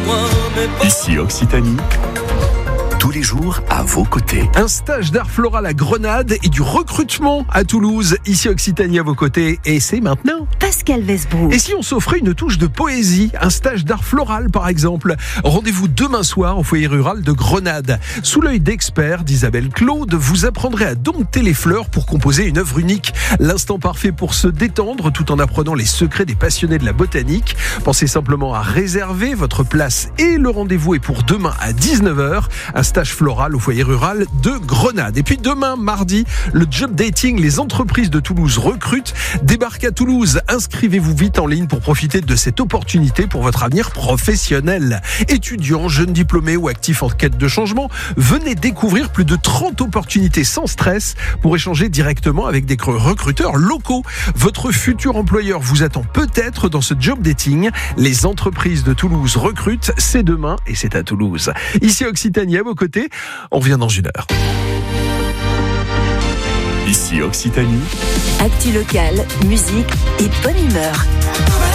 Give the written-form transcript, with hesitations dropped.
Ici Occitanie, tous les jours à vos côtés. Un stage d'art floral à Grenade et du recrutement à Toulouse. Ici Occitanie à vos côtés. Et c'est maintenant. Pascal Westbrook. Et si on s'offrait une touche de poésie, un stage d'art floral par exemple? Rendez-vous demain soir au foyer rural de Grenade. Sous l'œil d'experts d'Isabelle Claude, vous apprendrez à dompter les fleurs pour composer une œuvre unique. L'instant parfait pour se détendre tout en apprenant les secrets des passionnés de la botanique. Pensez simplement à réserver votre place et le rendez-vous est pour demain à 19h. Un stage floral au foyer rural de Grenade. Et puis demain, mardi, le job dating, les entreprises de Toulouse recrutent. Débarquez à Toulouse, inscrivez-vous vite en ligne pour profiter de cette opportunité pour votre avenir professionnel. Étudiants, jeunes diplômés ou actifs en quête de changement, venez découvrir plus de 30 opportunités sans stress pour échanger directement avec des recruteurs locaux. Votre futur employeur vous attend peut-être dans ce job dating. Les entreprises de Toulouse recrutent, c'est demain et c'est à Toulouse. Ici Occitanie à vos côtés, on revient dans une heure. Ici Occitanie. Actu locale, musique et bonne humeur.